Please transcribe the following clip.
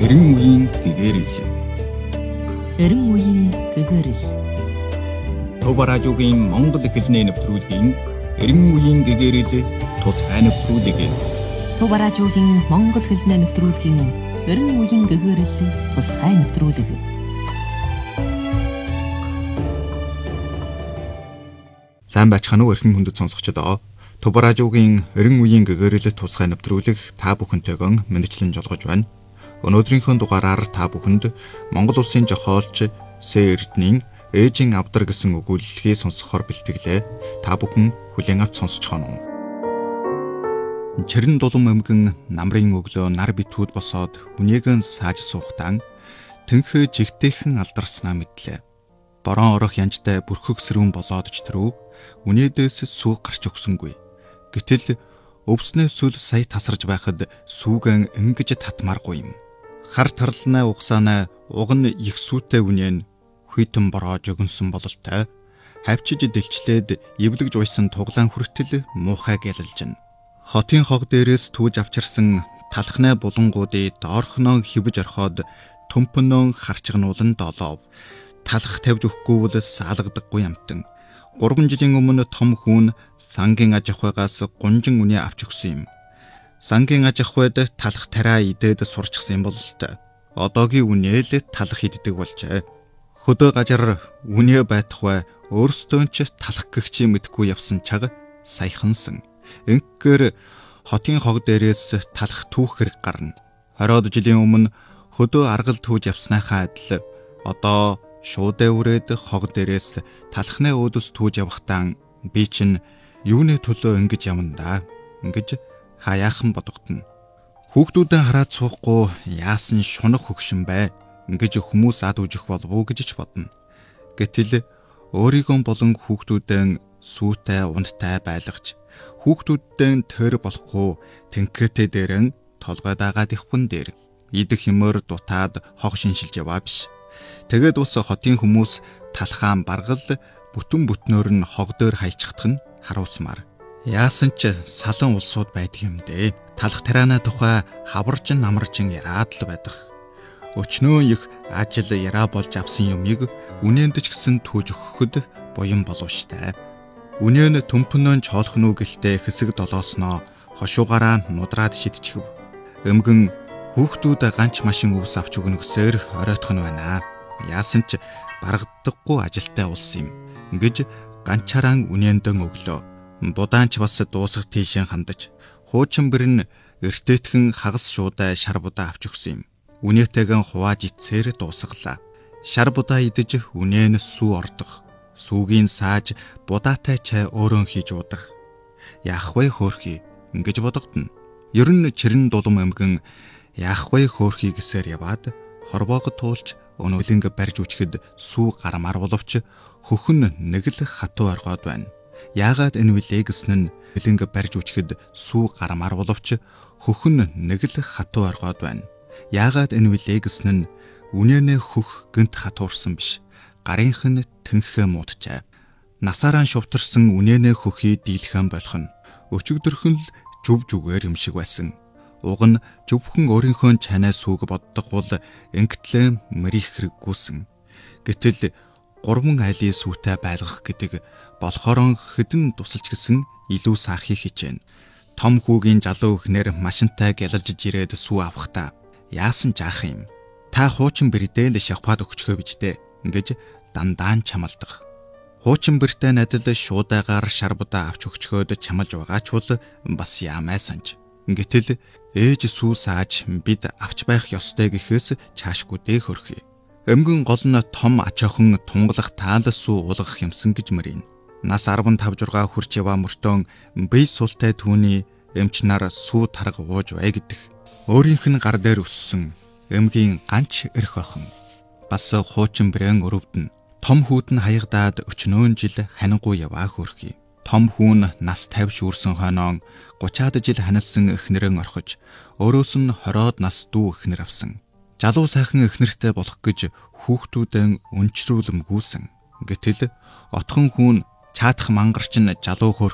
эрен үеийн гэгэрэл. Эрен үеийн гэгэрэл. Товаражуугийн Монгол хэлний нэвтрүүлгийн эрен үеийн гэгэрэл тусгай нэвтрүүлэг. Товаражуугийн Монгол хэлний нэвтрүүлгийн эрен үеийн гэгэрэл тусгай нэвтрүүлэг. Сайн байцгаана уу эрхэм хүндэт сонсогчдоо. Товаражуугийн эрен үеийн гэгэрэл тусгай нэвтрүүлэг та бүхэнтэйгэн мэдчлэн жолгож байна. Өнөөдрийнхөө дугаараар та бүхэнд Монгол улсын зохиолч Сэ Эрдэнийн ээжийн авдар гэсэн өгүүлэлгийг сонсохоор бэлтгэлээ. Та бүхэн хүлээн авч сонсож байна уу? Чирэн дулам эмгэн намрын өглөө нар битүүд босоод хүнээгэн сааж суухтан тэнхээ жигтэйхэн алдарснаа мэдлээ. Борон орох янжтай бүрхэг сэрүүн болоод ч тэрүү үнээдээс сүү гарч өгсөнгүй. Гэтэл өвснөө сүл сая тасарж байхад сүүгэн ингэж татмааргүй юм. Хар тарлнаа угсаанаа уг нь их сүүтэй үнэн хүйтэн бороо жогонсон бололтой хавчиж дэлчлээд эвлэгж уйсан туглаан хүртэл муухай гялалжин. Хотын хог дээрээс түүж авчирсан талхнаа булангуудыг доорхноо хивж орхоод төмпөнөө харчгнуулан долоо. Талах тавьж өгөхгүй бол саалгадаггүй амтан. 3 жилийн өмнө том хүүн сангийн аж ахуйгаас гунжин үнэ авч өгсөн юм. Сангийн аж ахуйд талах тараа идээд сурчсан юм бол одоогийн үнээл талах иддэг болжээ. Хөдөө гажар үнэ байтугай өөрсдөө ч талах гэгч мэдгүй явсан чаг саяхансан. Ингээр хотын хог дээрээс талах түүх хэрэг гарна. 20 жилийн өмнө хөдөө аргал түүж явсныхаа адил одоо шуудэ үрээд хог дээрээс талхны өөдөс түүж явахтаа би чинь юуны төлөө ингэж явна да. Ингэж хаяахан бодогдно. Хүүхдүүдэн хараад суухгүй яасан шунах хөгшин бай. Ингэж хүмүүс ад үжих болов уу гэж ч бодно. Гэтэл өөрийгөө болон хүүхдүүдэн сүүтэй унттай байлгаж хүүхдүүддэн тэр болохгүй тэнхээтэй дээрэн толгой дагаад иххэн дээр идэх хэмээр дутаад хог шиншилж яваа биш. Тэгээд ус хотын хүмүүс талхаан баргал бүтэн бүтнөөр нь хог дээр хайчихдах нь харуусмаар. Яасан ч салан улсууд байдаг юм дээ. Талх тараана тухай хаваржин намаржин яраад л байдаг. Өчнөө их ажил яраа болж авсан юмыг үнээнд ч гэсэн түүж өгөхөд буян болов штэ. Үнэн төмпөнөө чоолох нү гэлтэй хэсэг долоосноо хошуугаараа нудраад шидчихв. Өмгөн хүүхдүүд ганч машин өвс авч өгнө гэсээр оройтох нь байна. Яасан ч барагддаггүй ажилтай улс юм. Ингэж ганчаараа үнэндэн өглөө. Будаанч бас дуусах тийшээ хандаж хуучин бэрн эртээтгэн хагас шуудаа шар будаа авч өгсөн юм. Үнээтэйгэн хувааж ицээр дуусглаа. Шар будаа идэж үнэн сүү ордох. Сүүгийн сааж будаатай чай өөрөө хийж уудах. Яах вэ хөөрхий ингэж бодогдно. Ер нь чирэн дулам эмгэн яах вэ хөөрхий гэсээр яваад хорвоог туулж өнөөлөнгө барьж үчгэд сүү гармаар боловч хөхн нэг л хатуу оргоод байна. Яагаад энэ вилээ гэснэ нь хөлөнгө барьж үчгэд сүү гармаар боловч хөхн нэг л хатуу оргоод байна. Яагаад энэ вилээ гэснэ нь үнэнэ хөх гэнт хатуурсан биш. Гарынх нь тэнхээ муудчаа. Насаараа шувтарсан үнэнэ хөхий дийлхэн болох нь өчигдөрхөн л жүв жүгээр юм шиг байсан. Уг нь зөвхөн өөрийнхөө чанаа сүүг боддог бол ингэтлээ мэрих хэрэггүйсэн. Гэтэл 3 айлын сүүтэй байлгах гэдэг болохоор хэдэн тусалж гисэн илүү саахыг хичээнэ. Том хүүгийн залуу ихнэр машинтай гялалж ирээд сүү авахдаа яасан жаах юм. Та хуучин бэрдэл шавхаад өгчхөө бижтэй гэж дандаан чамалдаг. Хуучин бэртэй надад шуудаагаар шар будаа авч өгчхөөд чамалж байгаа ч бол бас яамай санаж. Гэтэл ээж сүү сааж бид авч байх ёстой гэхээс чаашгүй дээ хөрхий. Эмгэн гол нь том ачаахан тунгалах таал сүү уулгах юмсан гэж мөрийн. Нас 15-6 хүрч яваа мөртөө бие султай түүний эмчнаар сүү тарга ууж бай гэдэг. Өөрийнх нь гар дээр өссөн эмгийн ганч эрх охин. Бас хуучин брээн өрөвдөн. Том хүүд нь хаягдаад өчнөөн жил ханингуй яваа хөрхий. Том хүүн нас 50 шүүрсэн хойноо 30-аад жил ханилсан эхнэрэн орхиж өөрөөс нь 20-од нас дүү эхнэр авсан. Жалуу сайхан эхнэртэй болох гэж хүүхдүүдэн өнчрүүлэмгүйсэн. Гэтэл отхон хүүн чаадах мангарч нь жалуу